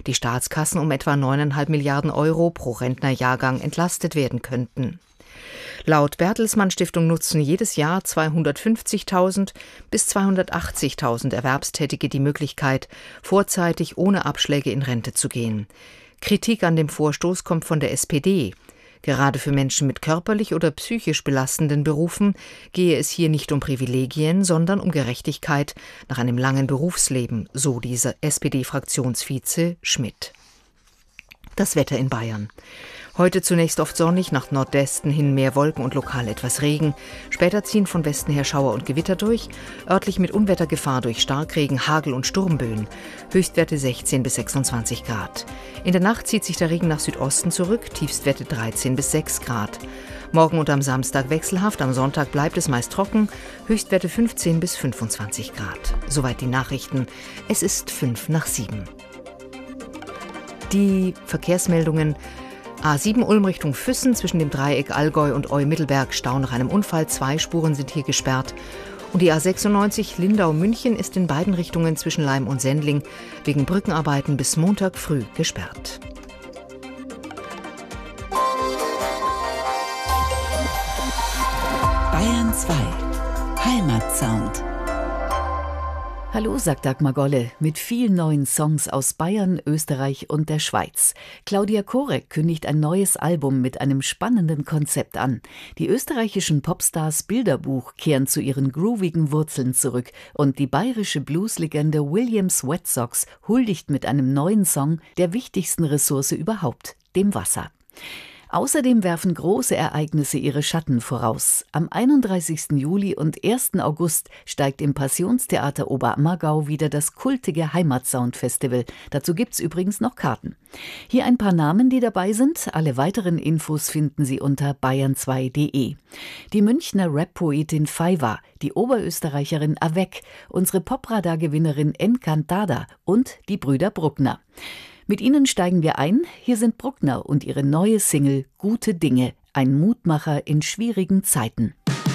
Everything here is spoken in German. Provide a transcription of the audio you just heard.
die Staatskassen um etwa 9,5 Milliarden Euro pro Rentnerjahrgang entlastet werden könnten. Laut Bertelsmann Stiftung nutzen jedes Jahr 250.000 bis 280.000 Erwerbstätige die Möglichkeit, vorzeitig ohne Abschläge in Rente zu gehen. Kritik an dem Vorstoß kommt von der SPD. Gerade für Menschen mit körperlich oder psychisch belastenden Berufen gehe es hier nicht um Privilegien, sondern um Gerechtigkeit nach einem langen Berufsleben, so dieser SPD-Fraktionsvize Schmidt. Das Wetter in Bayern. Heute zunächst oft sonnig, nach Nordwesten hin mehr Wolken und lokal etwas Regen. Später ziehen von Westen her Schauer und Gewitter durch, örtlich mit Unwettergefahr durch Starkregen, Hagel und Sturmböen. Höchstwerte 16 bis 26 Grad. In der Nacht zieht sich der Regen nach Südosten zurück, Tiefstwerte 13 bis 6 Grad. Morgen und am Samstag wechselhaft, am Sonntag bleibt es meist trocken, Höchstwerte 15 bis 25 Grad. Soweit die Nachrichten. Es ist 5:07. Die Verkehrsmeldungen: A7 Ulm Richtung Füssen zwischen dem Dreieck Allgäu und Eu-Mittelberg Stau nach einem Unfall. 2 Spuren sind hier gesperrt. Und die A96 Lindau-München ist in beiden Richtungen zwischen Laim und Sendling wegen Brückenarbeiten bis Montag früh gesperrt. Bayern 2 Heimatsound. Hallo, sagt Dagmar Golle, mit vielen neuen Songs aus Bayern, Österreich und der Schweiz. Claudia Korek kündigt ein neues Album mit einem spannenden Konzept an. Die österreichischen Popstars Bilderbuch kehren zu ihren groovigen Wurzeln zurück und die bayerische Blueslegende Williams Wet Sox huldigt mit einem neuen Song der wichtigsten Ressource überhaupt, dem Wasser. Außerdem werfen große Ereignisse ihre Schatten voraus. Am 31. Juli und 1. August steigt im Passionstheater Oberammergau wieder das kultige Heimatsound-Festival. Dazu gibt's übrigens noch Karten. Hier ein paar Namen, die dabei sind. Alle weiteren Infos finden Sie unter bayern2.de. Die Münchner Rap-Poetin Faiwa, die Oberösterreicherin Avec, unsere Popradar-Gewinnerin Encantada und die Brüder Bruckner. Mit ihnen steigen wir ein. Hier sind Bruckner und ihre neue Single Gute Dinge, ein Mutmacher in schwierigen Zeiten.